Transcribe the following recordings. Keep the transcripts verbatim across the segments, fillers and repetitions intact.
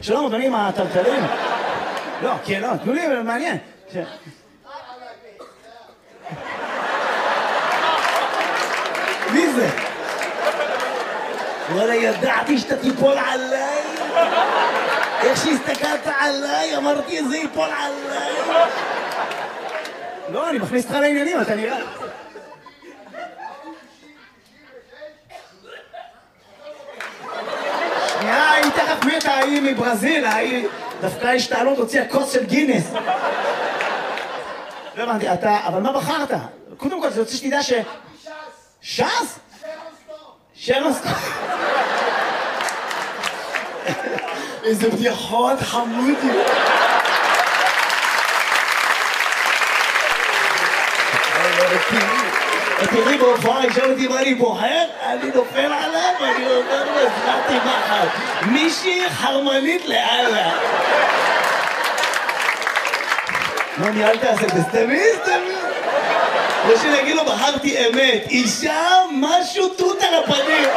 שלום, אדוני, מה הטלטלים? לא, כן, לא, תנו לי, מעניין. מי זה? וואלה, ידעתי שאתה תיפול עליי. איך שהסתכלת עליי, אמרתי, זה ייפול עליי. לא, אני מכניס אותך לעניינים, אתה נראה. שנייה, היא תכף מתה, היא מברזיל, היא דווקא השתעלות, הוציאה כוס של גינס. לא הבנתי, אתה, אבל מה בחרת? קודם כל, זה רוצה שתדע ש... ש"ס? שרון סטון. איזה בדיחות חמודי. תראי בהופעה, ישאל אותי מה אני בוחר, אני נופל עליו ואני אומר לו, הזמנתי מחר. מישהי חרמנית לאללה. מה ניהלת עשה? זה סתמי, סתמי. או שנגיד לו, בחרתי אמת. אישה, משהו תות על הפנים.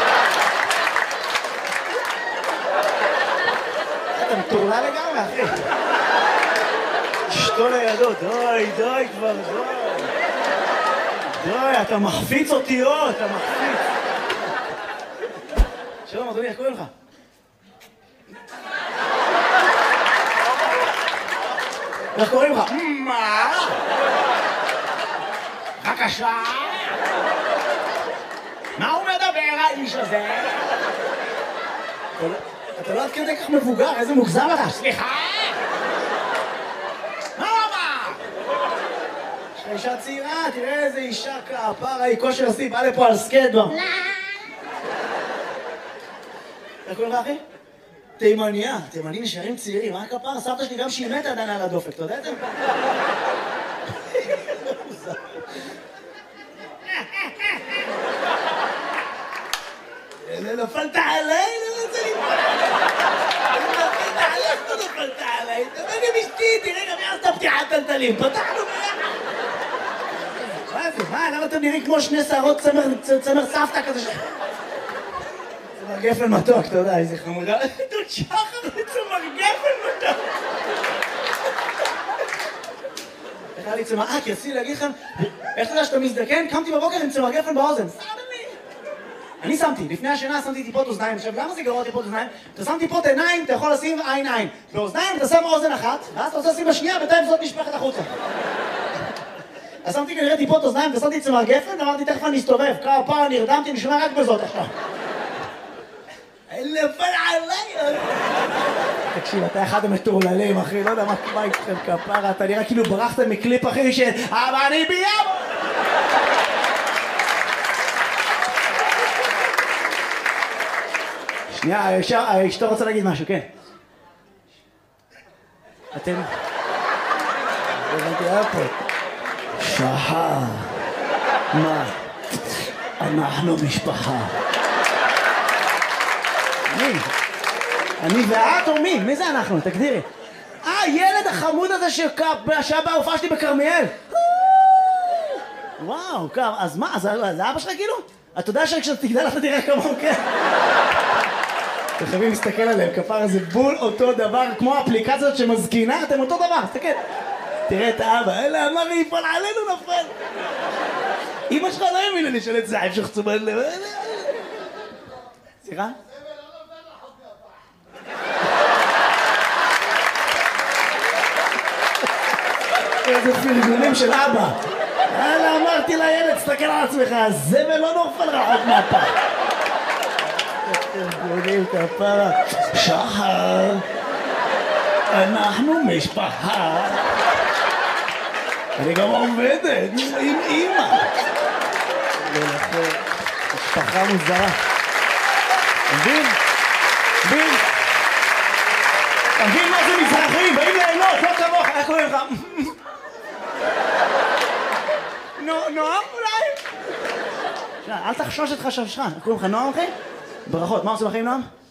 אתה מטורלה לגמרי, אחי. אשתו לידו, די, די כבר, די. די, אתה מחפיץ אותיות, אתה מחפיץ. שלום, אדוני, איך קוראים לך? איך קוראים לך? מה? בבקשה? מה הוא מדבר, האיש הזה? אתה לא עד כדי כך מבוגר, איזה מוגזם אתה? סליחה? מה הוא אמר? יש לך אישה צעירה, תראה איזה אישה כפרה, היא כושר עשי, באה לפה על סקייטבורד. לא. איך קוראים לך, אחי? תימניה, תימנים נשארים צעירים, מה הכפרה? סבתא שלי גם שהיא מתה עדיין על הדופק, אתה יודע את זה? נפלת עליי, לא רוצה ליפול עליי. נפלת עליי, לא נפלת עליי. תבוא גם אשתי, תראה גם יעשת פתיחת טלטלים. פתחנו ביחד. מה זה? מה? למה אתם נראים כמו שני שערות צמר סבתא כזה ש... צמר גפן מתוק, אתה יודע, איזה חמודה. דוד שחר צמר גפן מתוק. איך היה לי צמר... אה, כי רציתי להגיד לכם, איך אתה יודע שאתה מזדקן? קמתי בבוקר עם צמר גפן באוזן. אני שמתי, לפני השינה שמתי טיפות אוזניים. עכשיו, למה זה גרוע טיפות אוזניים? אתה שם טיפות עיניים, אתה יכול לשים עין עין. באוזניים אתה שם אוזן אחת, ואז אתה רוצה לשים בשנייה, בינתיים זאת נשפכת החוצה. אז שמתי כנראה טיפות אוזניים, ושמתי צמר גפן, ואמרתי, תכף אני אסתובב. כמה פעם נרדמתי, אני שומע רק בזאת עכשיו. נפל עליי! תקשיב, אתה אחד המטורללים, אחי, לא יודע מה איתכם כפרה, אתה נראה כאילו ברחת מקליפ, אחי, של אבל אני ביום! שנייה, אשתו רוצה להגיד משהו, כן. אתם... הבנתי, היה פה. שחר. מה? אנחנו משפחה. מי? אני ואת או מי? מי זה אנחנו? תגדירי. אה, ילד החמוד הזה שהיה בהופעה שלי בכרמיאל. וואו, אז מה? זה אבא שלך כאילו? אתה יודע שכשאתה תגדל אתה תראה כמוהו, כן? אתם חייבים להסתכל עליהם, כפר הזה בול אותו דבר, כמו האפליקציות שמזקינה, אתם אותו דבר, תסתכל. תראה את האבא, אלה אמר לי, יפול עלינו נפל. אמא שלך לא האמינה לי של את זה, המשך צומת לב. סליחה? איזה פרגונים של אבא. אלה אמרתי לילד, תסתכל על עצמך, הזבל לא נופל רחוק מהפח. ארגונים כפרה, שחר, אנחנו משפחה. אני גם עובדת עם אמא. משפחה מוזרה. מבין? מבין? מבין מה זה מזרחים? באים ליהנות, לא כמוך, איך קוראים לך? נועם אולי? אל תחשוש את חשבשך, איך קוראים לך נועם אחי? ברכות, מה עושים לכם נועם?